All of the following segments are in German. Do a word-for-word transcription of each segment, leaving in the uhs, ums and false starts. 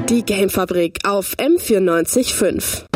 Die Gamefabrik auf M vierundneunzig Komma fünf.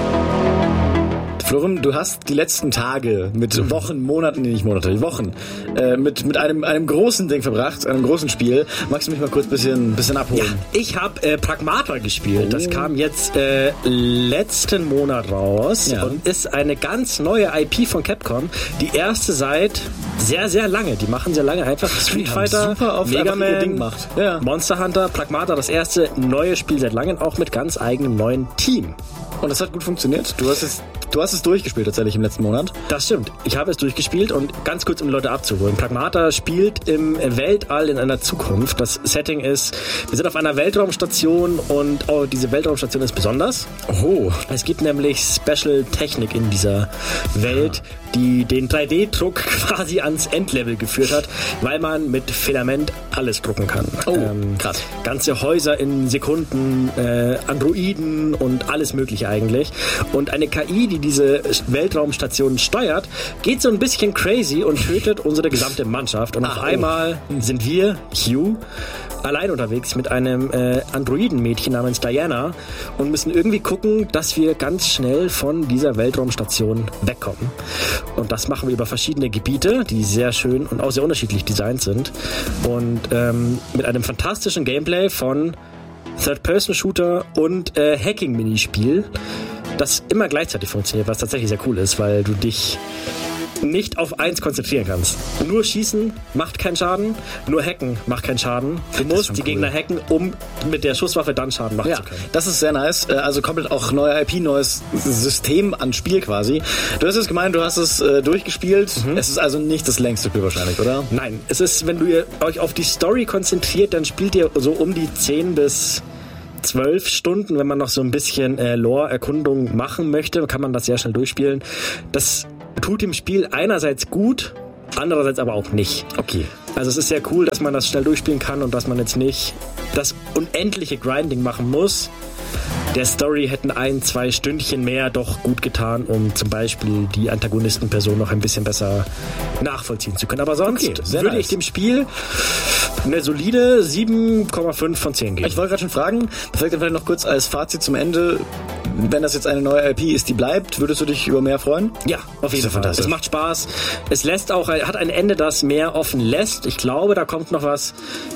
Florim, du hast die letzten Tage mit Wochen, Monaten, nee, nicht Monate, Wochen, äh, mit, mit einem, einem großen Ding verbracht, einem großen Spiel. Magst du mich mal kurz ein bisschen, bisschen abholen? Ja, ich habe äh, Pragmata gespielt. Oh. Das kam jetzt äh, letzten Monat raus ja. und ist eine ganz neue I P von Capcom. Die erste seit sehr, sehr lange. Die machen sehr lange einfach Street Fighter, super auf Mega Man, Ding macht. Ja. Monster Hunter, Pragmata, das erste neue Spiel seit langem, auch mit ganz eigenem neuen Team. Und das hat gut funktioniert. Du hast es, du hast es durchgespielt tatsächlich im letzten Monat. Das stimmt. Ich habe es durchgespielt und ganz kurz, um Leute abzuholen. Pragmata spielt im Weltall in einer Zukunft. Das Setting ist, wir sind auf einer Weltraumstation und oh, diese Weltraumstation ist besonders. Oh. Es gibt nämlich Special Technik in dieser Welt, die den drei D-Druck quasi ans Endlevel geführt hat, weil man mit Filament alles drucken kann. Oh, ähm, krass. Ganze Häuser in Sekunden, äh, Androiden und alles mögliche eigentlich. Und eine K I, die diese Weltraumstation steuert, geht so ein bisschen crazy und tötet unsere gesamte Mannschaft. Und Ach, auf einmal oh. sind wir, Hugh, allein unterwegs mit einem äh, Androidenmädchen namens Diana und müssen irgendwie gucken, dass wir ganz schnell von dieser Weltraumstation wegkommen. Und das machen wir über verschiedene Gebiete, die sehr schön und auch sehr unterschiedlich designt sind. Und ähm, mit einem fantastischen Gameplay von Third-Person-Shooter und äh, Hacking-Minispiel, das immer gleichzeitig funktioniert, was tatsächlich sehr cool ist, weil du dich nicht auf eins konzentrieren kannst. Nur schießen macht keinen Schaden, nur hacken macht keinen Schaden. Du musst die cool. Gegner hacken, um mit der Schusswaffe dann Schaden machen ja, zu können. Das ist sehr nice. Also komplett auch neue I P, neues System an Spiel quasi. Du hast es gemeint, du hast es äh, durchgespielt. Mhm. Es ist also nicht das längste Spiel wahrscheinlich, oder? Nein, es ist, wenn du euch auf die Story konzentriert, dann spielt ihr so um die zehn bis zwölf Stunden. Wenn man noch so ein bisschen äh, Lore-Erkundung machen möchte, kann man das sehr schnell durchspielen. Das tut dem Spiel einerseits gut, andererseits aber auch nicht. Okay. Also es ist sehr cool, dass man das schnell durchspielen kann und dass man jetzt nicht das unendliche Grinding machen muss. Der Story hätten ein, zwei Stündchen mehr doch gut getan, um zum Beispiel die Antagonistenperson noch ein bisschen besser nachvollziehen zu können. Aber sonst okay, würde nice. ich dem Spiel eine solide sieben Komma fünf von zehn geben. Ich wollte gerade schon fragen, vielleicht dann vielleicht noch kurz als Fazit zum Ende, wenn das jetzt eine neue I P ist, die bleibt, würdest du dich über mehr freuen? Ja, auf jeden Fall. Es macht Spaß. Es lässt auch, hat ein Ende, das mehr offen lässt. Ich glaube, da kommt noch was.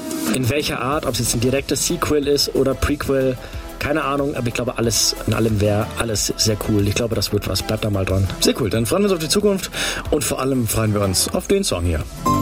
In welcher Art, ob es jetzt ein direktes Sequel ist oder Prequel, keine Ahnung, aber ich glaube, alles in allem wäre alles sehr cool. Ich glaube, das wird was. Bleibt da mal dran. Sehr cool. Dann freuen wir uns auf die Zukunft und vor allem freuen wir uns auf den Song hier.